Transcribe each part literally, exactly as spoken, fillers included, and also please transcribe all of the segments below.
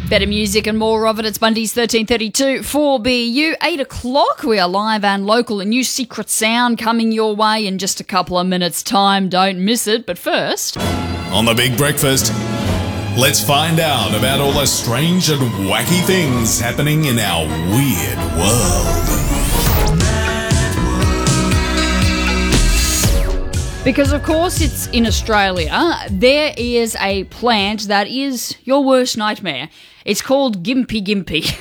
Better music and more of it. It's Mondays thirteen thirty-two for B U. eight o'clock. We are live and local. A new secret sound coming your way in just a couple of minutes' time. Don't miss it. But first, on the Big Breakfast, let's find out about all the strange and wacky things happening in our weird world. Because, of course, it's in Australia, there is a plant that is your worst nightmare. It's called Gympie Gympie.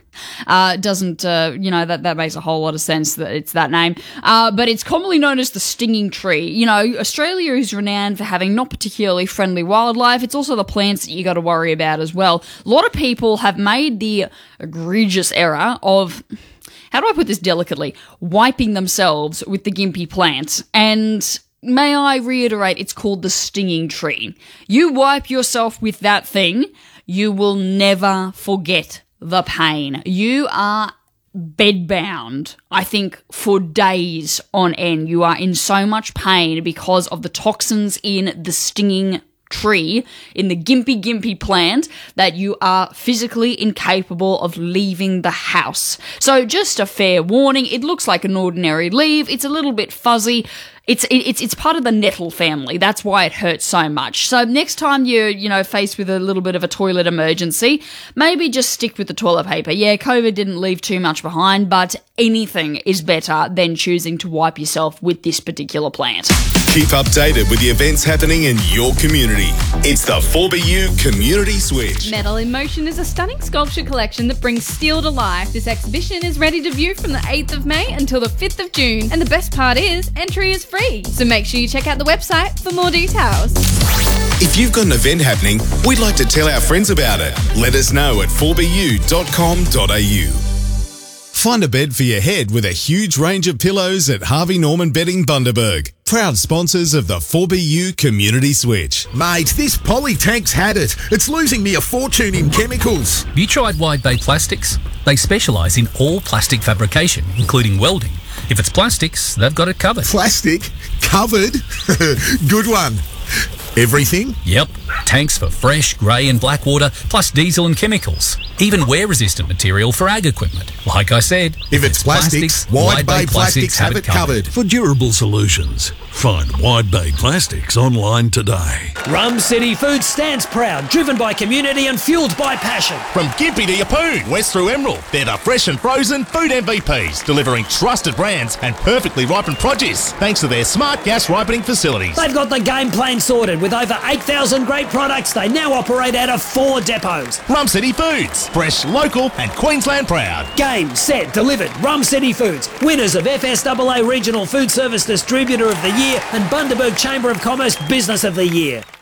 Uh, doesn't, uh, you know, that, that makes a whole lot of sense that it's that name. Uh, but it's commonly known as the stinging tree. You know, Australia is renowned for having not particularly friendly wildlife. It's also the plants that you got to worry about as well. A lot of people have made the egregious error of, how do I put this delicately, wiping themselves with the Gympie plant. And may I reiterate, it's called the stinging tree. You wipe yourself with that thing, you will never forget the pain. You are bedbound, I think, for days on end. You are in so much pain because of the toxins in the stinging tree, in the Gympie Gympie plant, that you are physically incapable of leaving the house. So just a fair warning, it looks like an ordinary leaf. It's a little bit fuzzy. It's it's it's part of the nettle family. That's why it hurts so much. So next time you're, you know, faced with a little bit of a toilet emergency, maybe just stick with the toilet paper. Yeah, COVID didn't leave too much behind, but anything is better than choosing to wipe yourself with this particular plant. Keep updated with the events happening in your community. It's the four B U Community Switch. Metal in Motion is a stunning sculpture collection that brings steel to life. This exhibition is ready to view from the eighth of May until the fifth of June. And the best part is, entry is free. So make sure you check out the website for more details. If you've got an event happening, we'd like to tell our friends about it. Let us know at four b u dot com dot a u. Find a bed for your head with a huge range of pillows at Harvey Norman Bedding Bundaberg. Proud sponsors of the four B U Community Switch. Mate, this Polytank's had it. It's losing me a fortune in chemicals. You tried Wide Bay Plastics? They specialise in all plastic fabrication, including welding. If it's plastics, they've got it covered. Plastic? Covered? Good one. Everything? Yep. Tanks for fresh, grey and black water, plus diesel and chemicals. Even wear-resistant material for ag equipment. Like I said, if, if it's, it's plastics, plastics Wide Bay Plastics have it covered. For durable solutions, find Wide Bay Plastics online today. Rum City Food stands proud, driven by community and fuelled by passion. From Gympie to Yeppoon, west through Emerald, they're the fresh and frozen food M V Ps, delivering trusted brands and perfectly ripened produce, thanks to their smart gas ripening facilities. They've got the game plan sorted. With over eight thousand great products, they now operate out of four depots. Rum City Foods, fresh, local and Queensland proud. Game, set, delivered. Rum City Foods, winners of F S A A Regional Food Service Distributor of the Year and Bundaberg Chamber of Commerce Business of the Year.